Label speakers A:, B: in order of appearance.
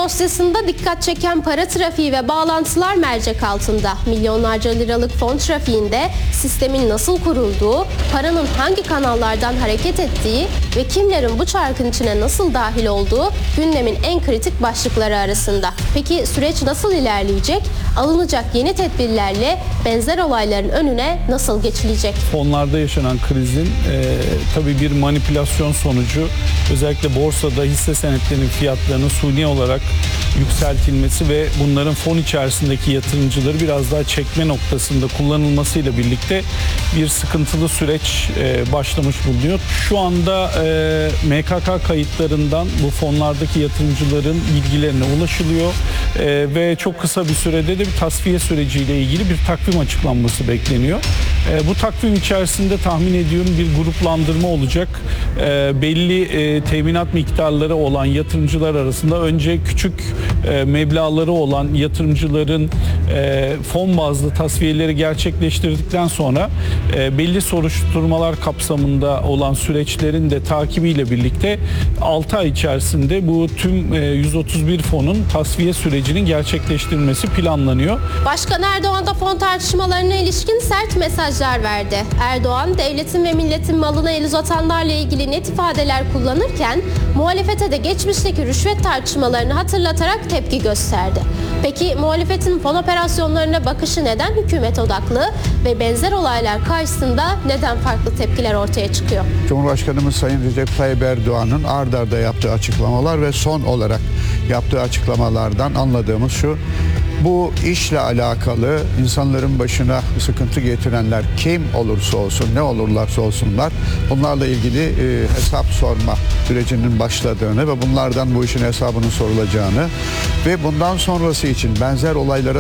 A: dosyasında dikkat çeken para trafiği ve bağlantılar mercek altında. Milyonlarca liralık fon trafiğinde sistemin nasıl kurulduğu, paranın hangi kanallardan hareket ettiği ve kimlerin bu çarkın içine nasıl dahil olduğu gündemin en kritik başlıkları arasında. Peki süreç nasıl ilerleyecek? Alınacak yeni tedbirlerle benzer olayların önüne nasıl geçilecek?
B: Fonlarda yaşanan krizin tabii bir manipülasyon sonucu özellikle borsada hisse senetlerinin fiyatlarının suni olarak yükseltilmesi ve bunların fon içerisindeki yatırımcıları biraz daha çekme noktasında kullanılmasıyla birlikte bir sıkıntılı süreç başlamış bulunuyor. Şu anda MKK kayıtlarından bu fonlardaki yatırımcıların bilgilerine ulaşılıyor ve çok kısa bir sürede de bir tasfiye süreciyle ilgili bir takvim açıklanması bekleniyor. Bu takvim içerisinde tahmin ediyorum bir gruplandırma olacak. Belli teminat miktarları olan yatırımcılar arasında önce küçük meblağları olan yatırımcıların fon bazlı tasfiyeleri gerçekleştirdikten sonra belli soruşturmalar kapsamında olan süreçlerin de takibiyle birlikte 6 ay içerisinde bu tüm 131 fonun tasfiye sürecinin gerçekleştirilmesi planlanıyor.
A: Başkan Erdoğan da fon tartışmalarına ilişkin sert mesajlar verdi. Erdoğan, devletin ve milletin malına el uzatanlarla ilgili net ifadeler kullanırken muhalefete de geçmişteki rüşvet tartışmalarını hatırlatarak tepki gösterdi. Peki muhalefetin fon operasyonlarına bakışı neden hükümet odaklı ve benzer olaylar karşısında neden farklı tepkiler ortaya çıkıyor?
C: Cumhurbaşkanımız Sayın Recep Tayyip Erdoğan'ın ard arda yaptığı açıklamalar ve son olarak yaptığı açıklamalardan anladığımız şu: bu işle alakalı insanların başına sıkıntı getirenler kim olursa olsun, ne olurlarsa olsunlar, bunlarla ilgili hesap sorma sürecinin başladığını ve bunlardan bu işin hesabının sorulacağını ve bundan sonrası için benzer olaylara